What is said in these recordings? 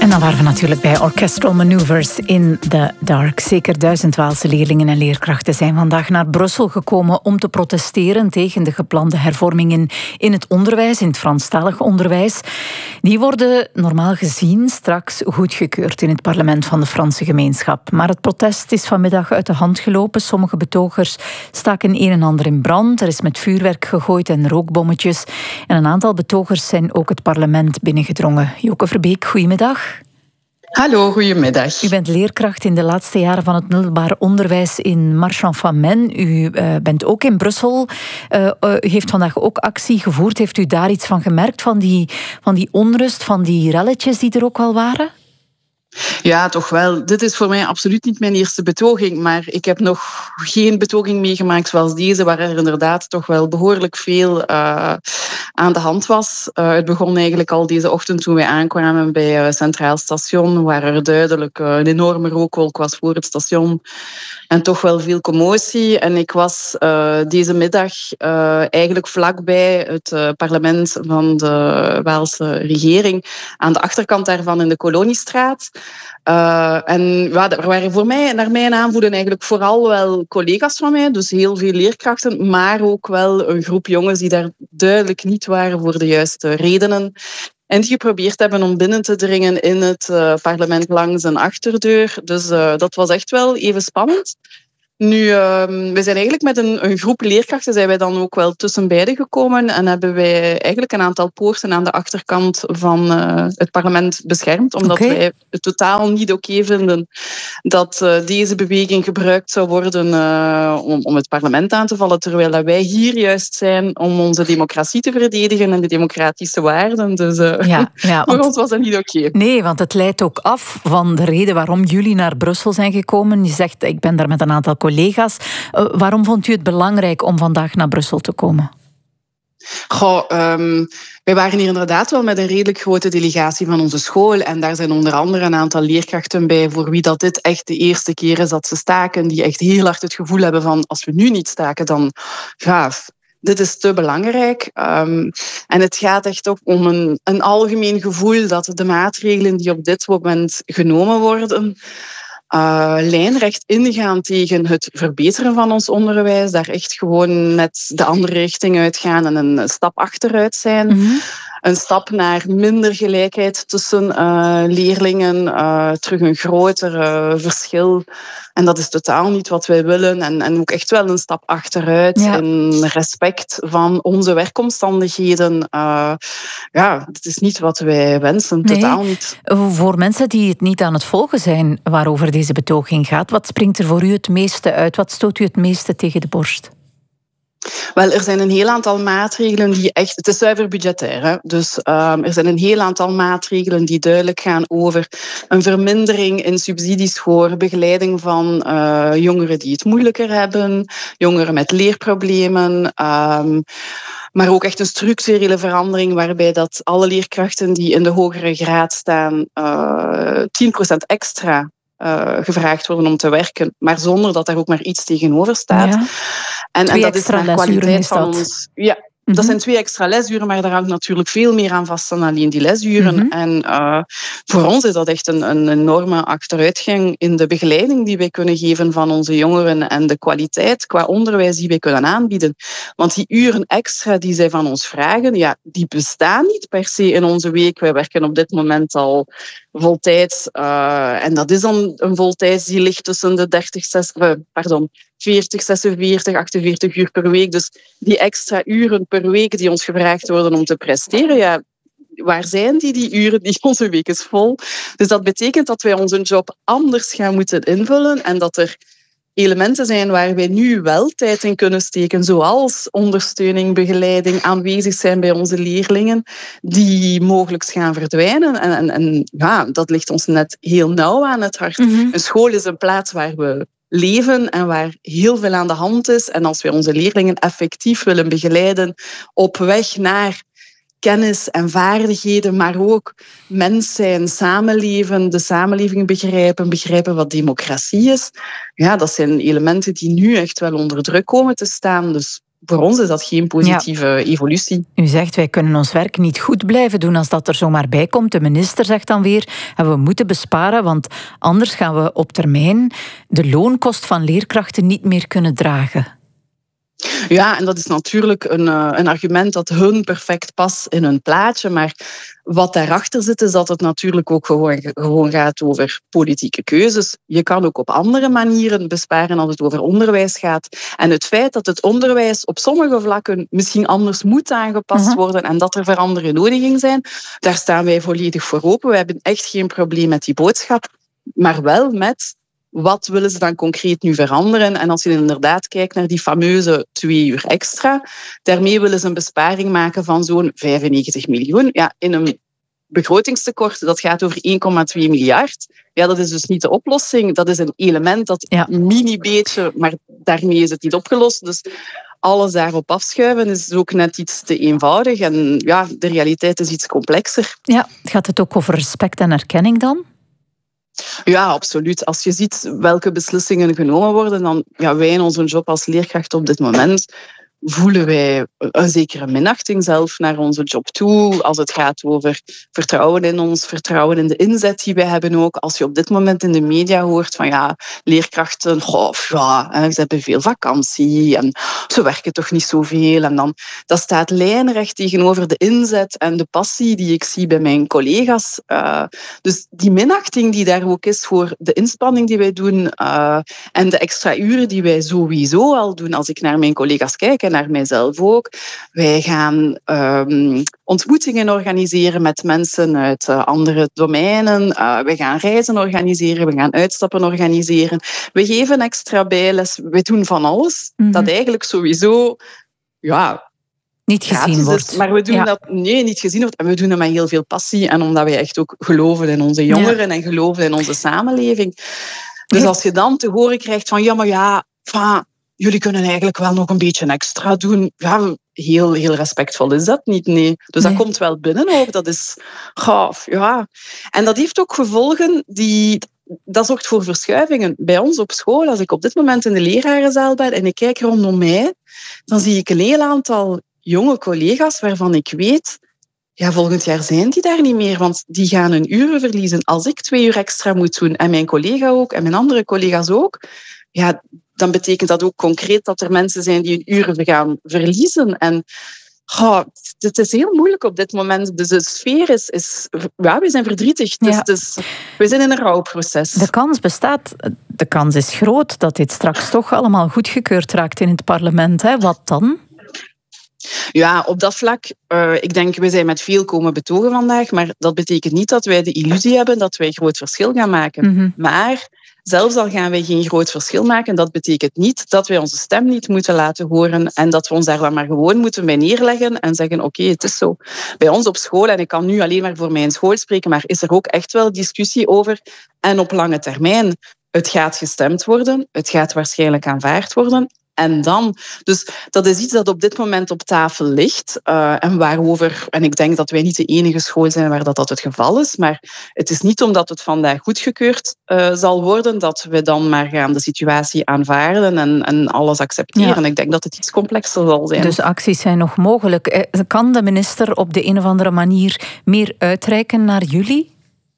En dan waren we natuurlijk bij Orchestral Manoeuvres in the Dark. Zeker 1000 Waalse leerlingen en leerkrachten zijn vandaag naar Brussel gekomen om te protesteren tegen de geplande hervormingen in het onderwijs, in het Franstalig onderwijs. Die worden normaal gezien straks goedgekeurd in het parlement van de Franse gemeenschap. Maar het protest is vanmiddag uit de hand gelopen. Sommige betogers staken een en ander in brand. Er is met vuurwerk gegooid en rookbommetjes. En een aantal betogers zijn ook het parlement binnengedrongen. Joke Verbeek, goedemiddag. Hallo, goedemiddag. U bent leerkracht in de laatste jaren van het middelbaar onderwijs in Marchand-Famenne. U bent ook in Brussel. U heeft vandaag ook actie gevoerd. Heeft u daar iets van gemerkt, van die onrust, van die relletjes die er ook al waren? Ja, toch wel. Dit is voor mij absoluut niet mijn eerste betoging, maar ik heb nog geen betoging meegemaakt zoals deze, waar er inderdaad toch wel behoorlijk veel aan de hand was. Het begon eigenlijk al deze ochtend toen wij aankwamen bij Centraal Station, waar er duidelijk een enorme rookwolk was voor het station. En toch wel veel commotie. En ik was deze middag eigenlijk vlakbij het parlement van de Waalse regering, aan de achterkant daarvan in de Koloniestraat. En ja, er waren voor mij, naar mijn aanvoelen, eigenlijk vooral wel collega's van mij, dus heel veel leerkrachten, maar ook wel een groep jongens die daar duidelijk niet waren voor de juiste redenen. En die geprobeerd hebben om binnen te dringen in het parlement langs een achterdeur. Dus dat was echt wel even spannend. Nu, we zijn eigenlijk met een groep leerkrachten zijn wij dan ook wel tussen beiden gekomen en hebben wij eigenlijk een aantal poorten aan de achterkant van het parlement beschermd, omdat wij het totaal niet oké vinden dat deze beweging gebruikt zou worden om het parlement aan te vallen, terwijl wij hier juist zijn om onze democratie te verdedigen en de democratische waarden. Dus voor ons was dat niet oké. Nee, want het leidt ook af van de reden waarom jullie naar Brussel zijn gekomen. Je zegt, ik ben daar met een aantal collega's. Waarom vond u het belangrijk om vandaag naar Brussel te komen? Wij waren hier inderdaad wel met een redelijk grote delegatie van onze school. En daar zijn onder andere een aantal leerkrachten bij voor wie dat dit echt de eerste keer is dat ze staken. Die echt heel hard het gevoel hebben van, als we nu niet staken, dan gaaf. Dit is te belangrijk. En het gaat echt ook om een algemeen gevoel dat de maatregelen die op dit moment genomen worden lijnrecht ingaan tegen het verbeteren van ons onderwijs, daar echt gewoon met de andere richting uitgaan en een stap achteruit zijn. Mm-hmm. Een stap naar minder gelijkheid tussen leerlingen, terug een groter verschil. En dat is totaal niet wat wij willen. En ook echt wel een stap achteruit in respect van onze werkomstandigheden. Dat is niet wat wij wensen, totaal niet. Voor mensen die het niet aan het volgen zijn waarover deze betoging gaat, wat springt er voor u het meeste uit? Wat stoot u het meeste tegen de borst? Wel, er zijn een heel aantal maatregelen die echt... Het is zuiver budgetair, hè? Dus er zijn een heel aantal maatregelen die duidelijk gaan over een vermindering in subsidies voor begeleiding van jongeren die het moeilijker hebben, jongeren met leerproblemen, maar ook echt een structurele verandering waarbij dat alle leerkrachten die in de hogere graad staan 10% extra gevraagd worden om te werken, maar zonder dat daar ook maar iets tegenover staat. Ja. En dat is naar kwaliteit van ons. Ja, dat zijn 2 extra lesuren, maar daar hangt natuurlijk veel meer aan vast dan alleen die lesuren. Mm-hmm. En voor ons is dat echt een enorme achteruitgang in de begeleiding die wij kunnen geven van onze jongeren en de kwaliteit qua onderwijs die wij kunnen aanbieden. Want die uren extra die zij van ons vragen, die bestaan niet per se in onze week. Wij werken op dit moment al voltijds. En dat is dan een voltijds die ligt tussen de 40, 46, 48 uur per week. Dus die extra uren per week die ons gevraagd worden om te presteren, waar zijn die uren? Onze week is vol. Dus dat betekent dat wij onze job anders gaan moeten invullen en dat er elementen zijn waar wij nu wel tijd in kunnen steken, zoals ondersteuning, begeleiding, aanwezig zijn bij onze leerlingen, die mogelijk gaan verdwijnen. En dat ligt ons net heel nauw aan het hart. Mm-hmm. Een school is een plaats waar we leven en waar heel veel aan de hand is. En als wij onze leerlingen effectief willen begeleiden op weg naar kennis en vaardigheden, maar ook mens zijn, samenleven, de samenleving begrijpen wat democratie is. Ja, dat zijn elementen die nu echt wel onder druk komen te staan. Dus voor ons is dat geen positieve evolutie. U zegt, wij kunnen ons werk niet goed blijven doen als dat er zomaar bij komt. De minister zegt dan weer, en we moeten besparen, want anders gaan we op termijn de loonkost van leerkrachten niet meer kunnen dragen. Ja, en dat is natuurlijk een argument dat hun perfect past in hun plaatje. Maar wat daarachter zit, is dat het natuurlijk ook gewoon gaat over politieke keuzes. Je kan ook op andere manieren besparen als het over onderwijs gaat. En het feit dat het onderwijs op sommige vlakken misschien anders moet aangepast worden en dat er veranderingen zijn, daar staan wij volledig voor open. We hebben echt geen probleem met die boodschap, maar wel met wat willen ze dan concreet nu veranderen? En als je inderdaad kijkt naar die fameuze 2 uur extra, daarmee willen ze een besparing maken van zo'n 95 miljoen. Ja, in een begrotingstekort, dat gaat over 1,2 miljard. Ja, dat is dus niet de oplossing. Dat is een element, dat mini-beetje, maar daarmee is het niet opgelost. Dus alles daarop afschuiven is ook net iets te eenvoudig. En ja, de realiteit is iets complexer. Ja, gaat het ook over respect en erkenning dan? Ja, absoluut. Als je ziet welke beslissingen genomen worden, dan wij in onze job als leerkracht op dit moment voelen wij een zekere minachting zelf naar onze job toe. Als het gaat over vertrouwen in ons, vertrouwen in de inzet die wij hebben ook. Als je op dit moment in de media hoort van leerkrachten, ze hebben veel vakantie en ze werken toch niet zoveel. En dan, dat staat lijnrecht tegenover de inzet en de passie die ik zie bij mijn collega's. Dus die minachting die daar ook is voor de inspanning die wij doen en de extra uren die wij sowieso al doen. Als ik naar mijn collega's kijk, naar mijzelf ook. Wij gaan ontmoetingen organiseren met mensen uit andere domeinen. We gaan reizen organiseren. We gaan uitstappen organiseren. We geven extra bijles. We doen van alles. Dat eigenlijk sowieso niet gezien wordt. Maar we doen dat niet gezien wordt. En we doen dat met heel veel passie. En omdat wij echt ook geloven in onze jongeren en geloven in onze samenleving. Dus als je dan te horen krijgt van jullie kunnen eigenlijk wel nog een beetje extra doen. Ja, heel respectvol is dat niet, nee. Dus dat komt wel binnen ook. Dat is gaaf, ja. En dat heeft ook gevolgen dat zorgt voor verschuivingen. Bij ons op school, als ik op dit moment in de lerarenzaal ben en ik kijk rondom mij, dan zie ik een heel aantal jonge collega's waarvan ik weet, volgend jaar zijn die daar niet meer, want die gaan hun uren verliezen. Als ik 2 uur extra moet doen, en mijn collega ook, en mijn andere collega's ook, dan betekent dat ook concreet dat er mensen zijn die hun uren gaan verliezen. En het is heel moeilijk op dit moment. Dus de sfeer is we zijn verdrietig. Dus we zijn in een rouwproces. De kans bestaat, de kans is groot dat dit straks toch allemaal goedgekeurd raakt in het parlement. Hè? Wat dan? Ja, op dat vlak, ik denk, we zijn met veel komen betogen vandaag, maar dat betekent niet dat wij de illusie hebben dat wij groot verschil gaan maken. Maar zelfs al gaan wij geen groot verschil maken, dat betekent niet dat wij onze stem niet moeten laten horen en dat we ons daar maar gewoon moeten bij neerleggen en zeggen, oké, het is zo. Bij ons op school, en ik kan nu alleen maar voor mijn school spreken, maar is er ook echt wel discussie over en op lange termijn. Het gaat gestemd worden, het gaat waarschijnlijk aanvaard worden. En dan, dus dat is iets dat op dit moment op tafel ligt en waarover, en ik denk dat wij niet de enige school zijn waar dat het geval is, maar het is niet omdat het vandaag goedgekeurd zal worden dat we dan maar gaan de situatie aanvaarden en alles accepteren. Ik denk dat het iets complexer zal zijn. Dus acties zijn nog mogelijk. Kan de minister op de een of andere manier meer uitreiken naar jullie?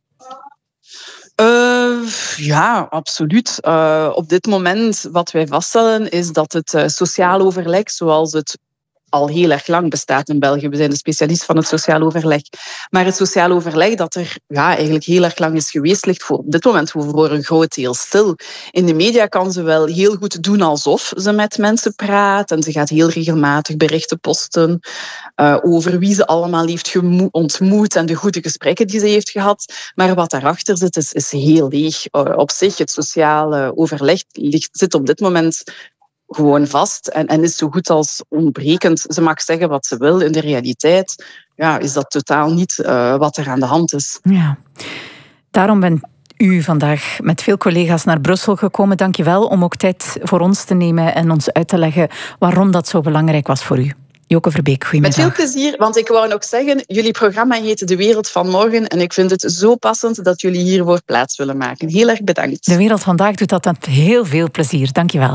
Ja, absoluut. Op dit moment wat wij vaststellen is dat het sociaal overleg, zoals het al heel erg lang bestaat in België. We zijn de specialist van het sociaal overleg. Maar het sociaal overleg dat er eigenlijk heel erg lang is geweest, ligt op dit moment voor een groot deel stil. In de media kan ze wel heel goed doen alsof ze met mensen praat. En ze gaat heel regelmatig berichten posten over wie ze allemaal heeft ontmoet en de goede gesprekken die ze heeft gehad. Maar wat daarachter zit, is heel leeg. Op zich, het sociale overleg zit op dit moment gewoon vast en is zo goed als ontbrekend. Ze mag zeggen wat ze wil. In de realiteit is dat totaal niet wat er aan de hand is. Ja. Daarom bent u vandaag met veel collega's naar Brussel gekomen. Dank je wel om ook tijd voor ons te nemen en ons uit te leggen waarom dat zo belangrijk was voor u. Joke Verbeek, goedemiddag. Met veel plezier, want ik wou nog zeggen, jullie programma heet De Wereld van Morgen en ik vind het zo passend dat jullie hiervoor plaats willen maken. Heel erg bedankt. De Wereld Vandaag doet dat met heel veel plezier. Dank je wel.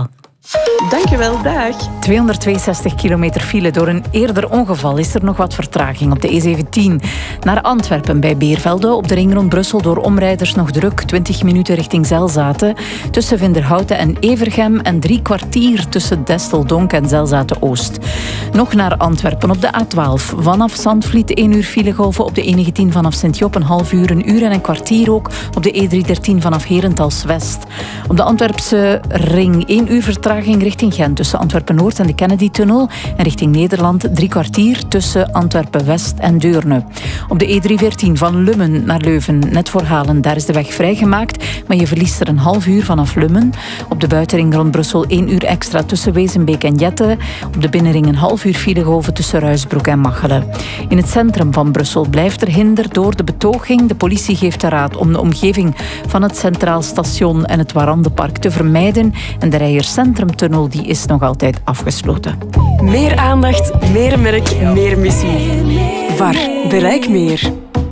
Dankjewel, dag. 262 kilometer file. Door een eerder ongeval is er nog wat vertraging op de E17 naar Antwerpen bij Beervelde. Op de ring rond Brussel door omrijders nog druk. 20 minuten richting Zelzaten tussen Vinderhouten en Evergem en 3 kwartier tussen Desteldonk en Zelzaten-Oost. Nog naar Antwerpen op de A12. Vanaf Zandvliet 1 uur filegolven, op de E19 vanaf Sint-Job een half uur, een uur en een kwartier ook op de E313 vanaf Herentals-West. Op de Antwerpse ring 1 uur vertraging richting Gent tussen Antwerpen-Noord en de Kennedy-tunnel en richting Nederland 3 kwartier tussen Antwerpen-West en Deurne. Op de E314 van Lummen naar Leuven, net voor Halen, daar is de weg vrijgemaakt, maar je verliest er een half uur vanaf Lummen. Op de buitenring rond Brussel 1 uur extra tussen Wezenbeek en Jette. Op de binnenring een half uur filegolven tussen Ruisbroek en Machelen. In het centrum van Brussel blijft er hinder door de betoging. De politie geeft de raad om de omgeving van het Centraal Station en het Warandenpark te vermijden. En de Rijers Centrumtunnel die is nog altijd afgesloten. Meer aandacht, meer merk, meer missie. VAR. Bereik meer.